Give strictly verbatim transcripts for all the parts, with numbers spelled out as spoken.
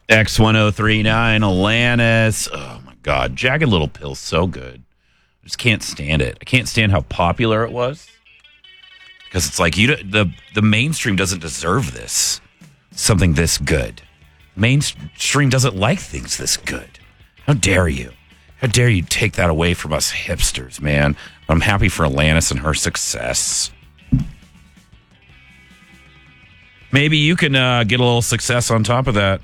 X ten thirty-nine, Alanis. Oh, my God. Jagged Little Pill's so good. I just can't stand it. I can't stand how popular it was. Because it's like you, the, the mainstream doesn't deserve this. Something this good. Mainstream doesn't like things this good. How dare you? How dare you take that away from us hipsters, man? I'm happy for Alanis and her success. Maybe you can uh, get a little success on top of that.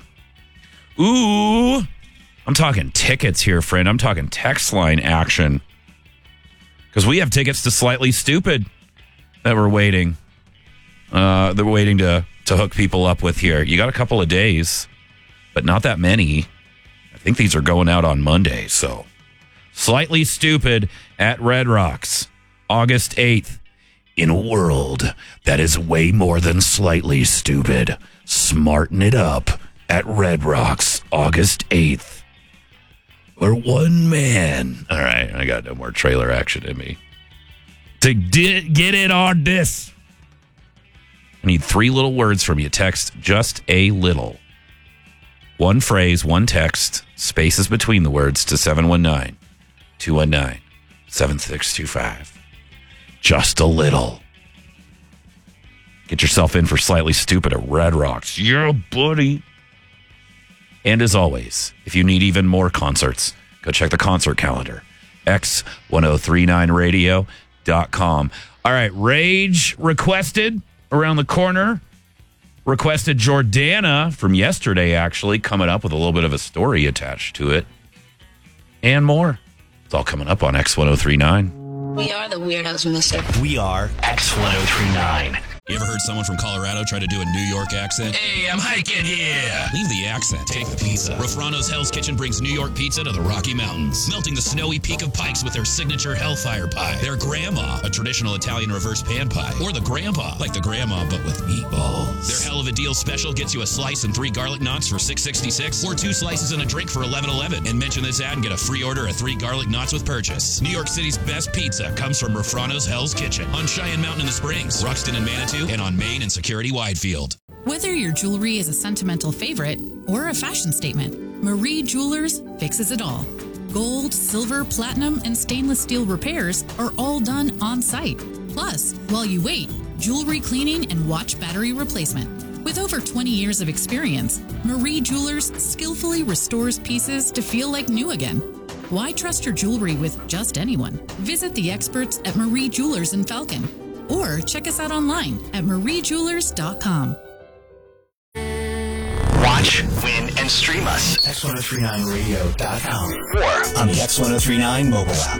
Ooh, I'm talking tickets here, friend. I'm talking text line action. Because we have tickets to Slightly Stupid that we're waiting. Uh, they're waiting to, to hook people up with here. You got a couple of days, but not that many. I think these are going out on Monday. So, Slightly Stupid at Red Rocks, August eighth. In a world that is way more than slightly stupid, smarten it up at Red Rocks, August eighth. Where one man... All right, I got no more trailer action in me. To di- get it on this. I need three little words from you. Text just a little. One phrase, one text, spaces between the words to seven one nine, two one nine, seven six two five. Just a little. Get yourself in for Slightly Stupid at Red Rocks. Yeah, buddy. And as always, if you need even more concerts, go check the concert calendar. X ten thirty-nine radio dot com. All right, Rage requested around the corner. Requested Jordana from yesterday, actually, coming up with a little bit of a story attached to it. And more. It's all coming up on X ten thirty-nine. We are the weirdos, mister. We are X ten thirty-nine. You ever heard someone from Colorado try to do a New York accent? Hey, I'm hiking here. Leave the accent. Take the pizza. Rafrano's Hell's Kitchen brings New York pizza to the Rocky Mountains, melting the snowy peak of Pikes with their signature Hellfire Pie. Their Grandma, a traditional Italian reverse pan pie. Or the Grandpa, like the Grandma, but with meatballs. Their Hell of a Deal special gets you a slice and three garlic knots for six sixty-six, or two slices and a drink for eleven eleven. And mention this ad and get a free order of three garlic knots with purchase. New York City's best pizza comes from Rafrano's Hell's Kitchen on Cheyenne Mountain in the Springs, Ruxton and Manitou, and on Main and Security Widefield. Whether your jewelry is a sentimental favorite or a fashion statement, Marie Jewelers fixes it all. Gold, silver, platinum, and stainless steel repairs are all done on site. Plus, while you wait, jewelry cleaning and watch battery replacement. With over twenty years of experience, Marie Jewelers skillfully restores pieces to feel like new again. Why trust your jewelry with just anyone? Visit the experts at Marie Jewelers in Falcon. Or check us out online at marie jewelers dot com. Watch, win, and stream us. X ten thirty-nine radio dot com or on the X ten thirty-nine mobile app.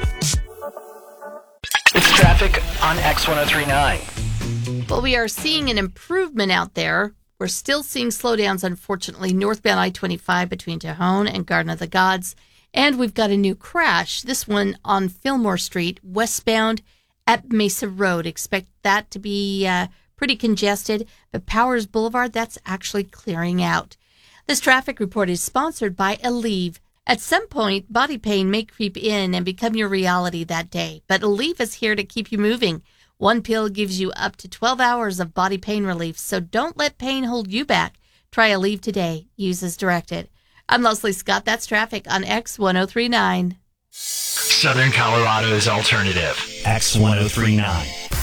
It's traffic on X ten thirty-nine. Well, we are seeing an improvement out there. We're still seeing slowdowns, unfortunately, northbound I twenty-five between Tejon and Garden of the Gods. And we've got a new crash, this one on Fillmore Street, westbound at Mesa Road. Expect that to be uh, pretty congested, but Powers Boulevard, that's actually clearing out. This traffic report is sponsored by Aleve. At some point, body pain may creep in and become your reality that day, but Aleve is here to keep you moving. One pill gives you up to twelve hours of body pain relief, so don't let pain hold you back. Try Aleve today. Use as directed. I'm Leslie Scott. That's traffic on X ten thirty-nine. Southern Colorado's alternative. X ten thirty-nine.